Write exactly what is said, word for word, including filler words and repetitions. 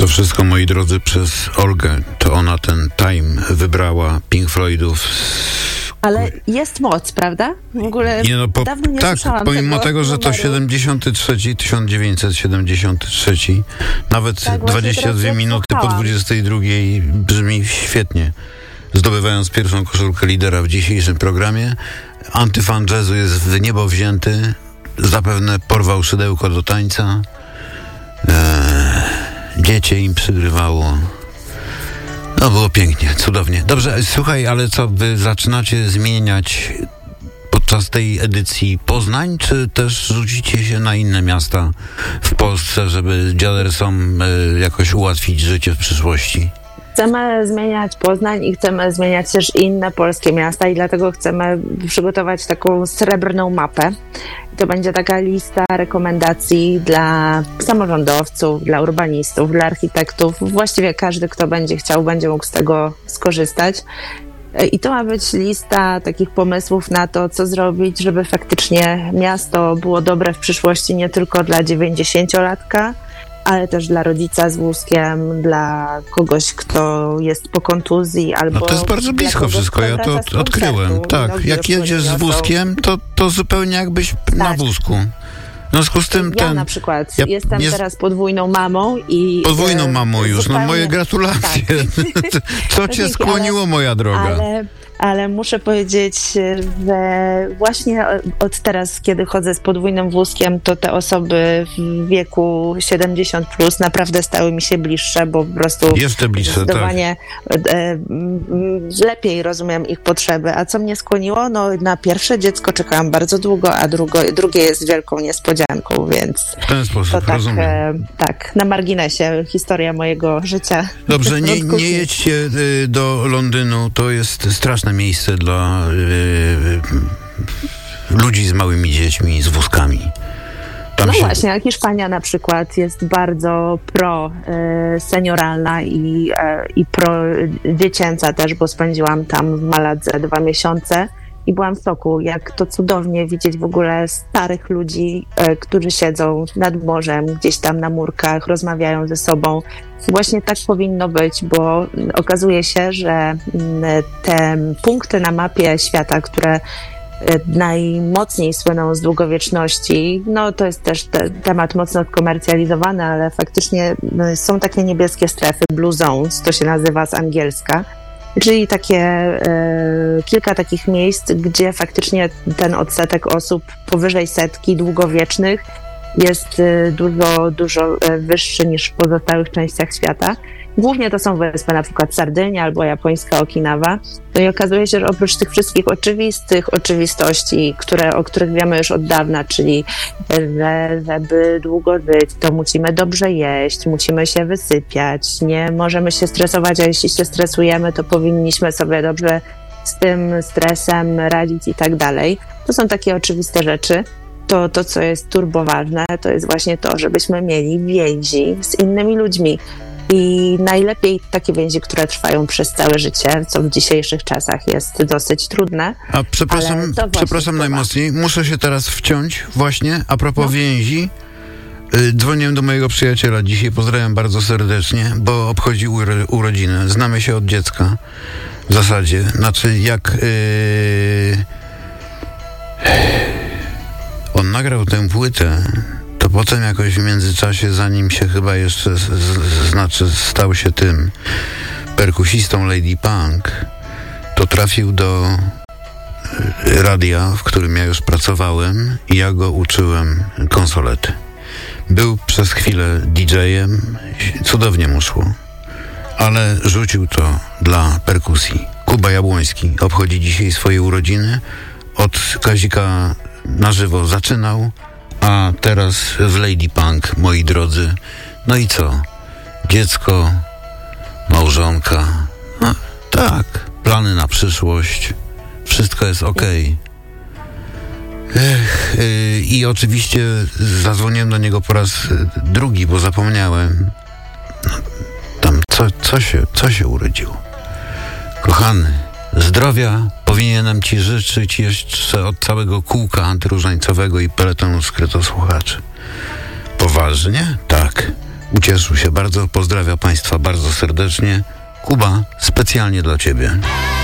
To wszystko, moi drodzy, przez Olgę. To ona ten Time wybrała, Pink Floydów. Ale jest moc, prawda? W ogóle nie, no, po, dawno nie tak, słyszałam pomimo tego tego, że to siedemdziesiąty trzeci, tysiąc dziewięćset siedemdziesiąty trzeci, nawet tak, dwadzieścia dwie minuty po dwudziestej drugiej brzmi świetnie. Zdobywając pierwszą koszulkę lidera w dzisiejszym programie, antyfan jazzu jest w niebo wzięty, zapewne porwał szydełko do tańca. Eee, dziecię im przygrywało. No było pięknie, cudownie. Dobrze, słuchaj, ale co, wy zaczynacie zmieniać podczas tej edycji Poznań, czy też rzucicie się na inne miasta w Polsce, żeby dziadersom e, jakoś ułatwić życie w przyszłości? Chcemy zmieniać Poznań i chcemy zmieniać też inne polskie miasta i dlatego chcemy przygotować taką srebrną mapę. To będzie taka lista rekomendacji dla samorządowców, dla urbanistów, dla architektów. Właściwie każdy, kto będzie chciał, będzie mógł z tego skorzystać. I to ma być lista takich pomysłów na to, co zrobić, żeby faktycznie miasto było dobre w przyszłości nie tylko dla dziewięćdziesięciolatka, ale też dla rodzica z wózkiem, dla kogoś, kto jest po kontuzji, albo... No to jest bardzo blisko wszystko, ja to od, odkryłem. Tak, jak jedziesz z wózkiem, to, to zupełnie jakbyś tak. na wózku. W związku z tym ja ten... na przykład ja jestem nie... teraz podwójną mamą i... Podwójną mamą już, zupełnie... no moje gratulacje. Tak. Co cię skłoniło, ale, moja droga? Ale, ale muszę powiedzieć, że właśnie od teraz, kiedy chodzę z podwójnym wózkiem, to te osoby w wieku siedemdziesiąt plus naprawdę stały mi się bliższe, bo po prostu jeszcze bliższe, zdecydowanie tak. lepiej rozumiem ich potrzeby. A co mnie skłoniło? No na pierwsze dziecko czekałam bardzo długo, a drugo, drugie jest wielką niespodzianką, więc w ten sposób, to tak, rozumiem. Tak, na marginesie historia mojego życia. Dobrze, nie, nie jedźcie y, do Londynu, to jest straszne miejsce dla y, ludzi z małymi dziećmi, z wózkami. Tam no się... właśnie, jak Hiszpania na przykład jest bardzo pro y, senioralna i, y, i pro dziecięca też, bo spędziłam tam w Maladze dwa miesiące i byłam w szoku, jak to cudownie widzieć w ogóle starych ludzi, y, którzy siedzą nad morzem, gdzieś tam na murkach, rozmawiają ze sobą. Właśnie tak powinno być, bo okazuje się, że y, te punkty na mapie świata, które najmocniej słyną z długowieczności, no to jest też te, temat mocno skomercjalizowany, ale faktycznie są takie niebieskie strefy, blue zones, to się nazywa z angielska, czyli takie e, kilka takich miejsc, gdzie faktycznie ten odsetek osób powyżej setki długowiecznych jest dużo, dużo wyższy niż w pozostałych częściach świata. Głównie to są wyspy, na przykład Sardynia albo japońska Okinawa. No i okazuje się, że oprócz tych wszystkich oczywistych oczywistości, które, o których wiemy już od dawna, czyli że żeby długo żyć, to musimy dobrze jeść, musimy się wysypiać, nie możemy się stresować, a jeśli się stresujemy, to powinniśmy sobie dobrze z tym stresem radzić i tak dalej. To są takie oczywiste rzeczy. To, to, co jest turboważne, to jest właśnie to, żebyśmy mieli więzi z innymi ludźmi. I najlepiej takie więzi, które trwają przez całe życie, co w dzisiejszych czasach jest dosyć trudne. A przepraszam, przepraszam najmocniej, muszę się teraz wciąć właśnie a propos no. więzi. Dzwoniłem do mojego przyjaciela dzisiaj, pozdrawiam bardzo serdecznie, bo obchodzi uro- urodziny. Znamy się od dziecka w zasadzie. Znaczy jak yy... on nagrał tę płytę, to potem jakoś w międzyczasie, zanim się chyba jeszcze, z, z, znaczy stał się tym perkusistą Lady Punk, to trafił do radia, w którym ja już pracowałem i ja go uczyłem konsolety. Był przez chwilę didżejem, cudownie mu szło, ale rzucił to dla perkusji. Kuba Jabłoński obchodzi dzisiaj swoje urodziny. Od Kazika na żywo zaczynał, a teraz w Lady Punk, moi drodzy. No i co? Dziecko, małżonka. No, tak, plany na przyszłość. Wszystko jest okej. Ech, yy, I oczywiście zadzwoniłem do niego po raz drugi, bo zapomniałem. No, tam co, co, się, co się urodziło? Kochany, zdrowia powinienem ci życzyć jeszcze od całego kółka antyróżańcowego i peletonu skrytosłuchaczy. Poważnie? Tak. ucieszył się bardzo. Pozdrawia Państwa bardzo serdecznie. Kuba, specjalnie dla Ciebie.